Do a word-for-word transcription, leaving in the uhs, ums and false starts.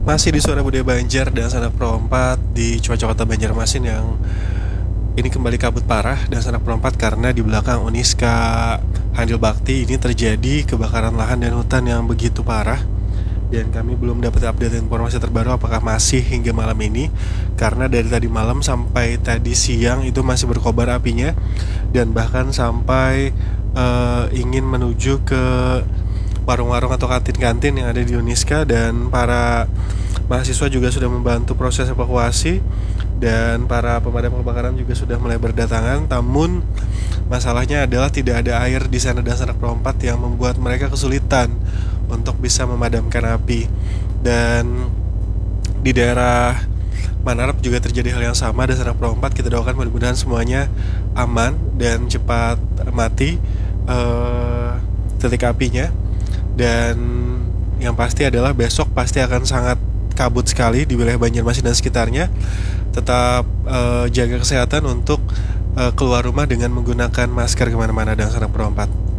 Masih di Suara Budaya Banjar dan Sanak Perompat di cuaca kota Banjarmasin yang ini kembali kabut parah dan Sanak Perompat karena di belakang Uniska Handil Bakti ini terjadi kebakaran lahan dan hutan yang begitu parah. Dan kami belum dapat update informasi terbaru apakah masih hingga malam ini, karena dari tadi malam sampai tadi siang itu masih berkobar apinya, dan bahkan sampai uh, ingin menuju ke warung-warung atau kantin-kantin yang ada di Uniska. Dan para mahasiswa juga sudah membantu proses evakuasi, dan para pemadam kebakaran juga sudah mulai berdatangan. Namun masalahnya adalah tidak ada air di sana dan Sanak Perompat yang membuat mereka kesulitan untuk bisa memadamkan api. Dan di daerah Manarap juga terjadi hal yang sama dan Sanak Perompat kita doakan mudah-mudahan semuanya aman dan cepat mati uh, titik apinya. Dan yang pasti adalah besok pasti akan sangat kabut sekali di wilayah Banjarmasin dan sekitarnya. Tetap uh, jaga kesehatan untuk uh, keluar rumah dengan menggunakan masker kemana-mana dan Sanak Perompat.